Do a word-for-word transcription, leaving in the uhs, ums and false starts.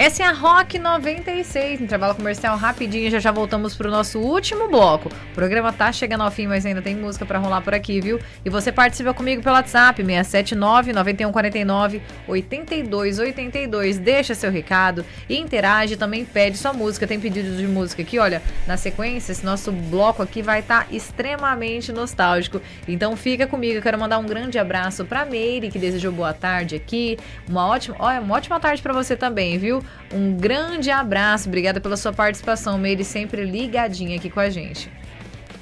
Essa é a Rock noventa e seis, intervalo comercial rapidinho, já já voltamos pro nosso último bloco. O programa tá chegando ao fim, mas ainda tem música pra rolar por aqui, viu? E você participa comigo pelo WhatsApp, seis sete nove, nove um quatro nove, oito dois oito dois. Deixa seu recado e interage, também pede sua música. Tem pedido de música aqui, olha, na sequência, esse nosso bloco aqui vai estar tá extremamente nostálgico. Então fica comigo, eu quero mandar um grande abraço pra Meire, que desejou boa tarde aqui. Uma ótima, olha, uma ótima tarde pra você também, viu? Um grande abraço, obrigada pela sua participação, Meire, sempre ligadinha aqui com a gente.